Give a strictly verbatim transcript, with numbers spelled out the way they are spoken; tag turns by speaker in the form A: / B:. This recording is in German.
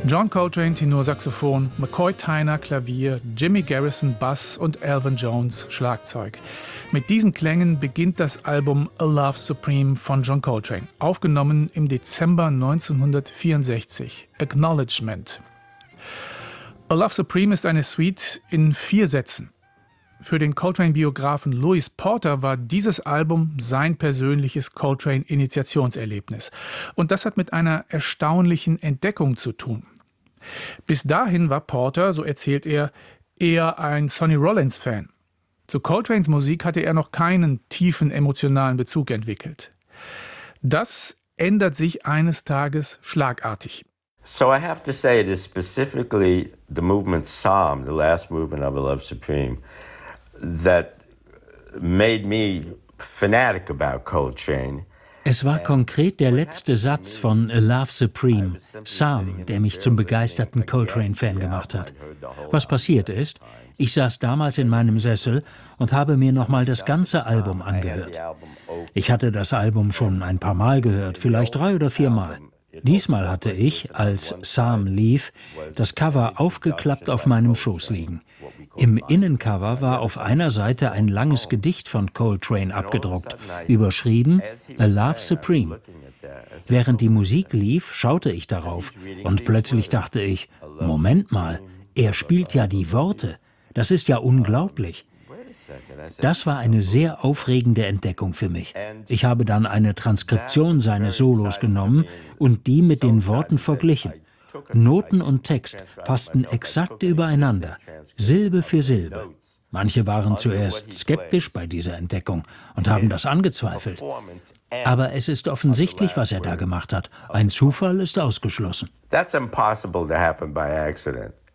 A: John Coltrane Tenorsaxophon, McCoy Tyner Klavier, Jimmy Garrison Bass und Elvin Jones Schlagzeug. Mit diesen Klängen beginnt das Album A Love Supreme von John Coltrane, aufgenommen im Dezember neunzehnhundertvierundsechzig. Acknowledgement. A Love Supreme ist eine Suite in vier Sätzen. Für den Coltrane-Biografen Louis Porter war dieses Album sein persönliches Coltrane-Initiationserlebnis. Und das hat mit einer erstaunlichen Entdeckung zu tun. Bis dahin war Porter, so erzählt er, eher ein Sonny Rollins-Fan. Zu Coltranes Musik hatte er noch keinen tiefen emotionalen Bezug entwickelt. Das ändert sich eines Tages schlagartig.
B: So I have to say it is specifically the movement Psalm, the last movement of A Love Supreme, that made me fanatic about Coltrane.
C: Es war konkret der letzte Satz von A Love Supreme, Psalm, der mich zum begeisterten Coltrane-Fan gemacht hat. Was passiert ist, ich saß damals in meinem Sessel und habe mir nochmal das ganze Album angehört. Ich hatte das Album schon ein paar Mal gehört, vielleicht drei oder vier Mal. Diesmal hatte ich, als Psalm lief, das Cover aufgeklappt auf meinem Schoß liegen. Im Innencover war auf einer Seite ein langes Gedicht von Coltrane abgedruckt, überschrieben A Love Supreme. Während die Musik lief, schaute ich darauf und plötzlich dachte ich, Moment mal, er spielt ja die Worte. Das ist ja unglaublich. Das war eine sehr aufregende Entdeckung für mich. Ich habe dann eine Transkription seines Solos genommen und die mit den Worten verglichen. Noten und Text passten exakt übereinander, Silbe für Silbe. Manche waren zuerst skeptisch bei dieser Entdeckung und haben das angezweifelt. Aber es ist offensichtlich, was er da gemacht hat. Ein Zufall ist ausgeschlossen.
B: That's impossible to happen by accident.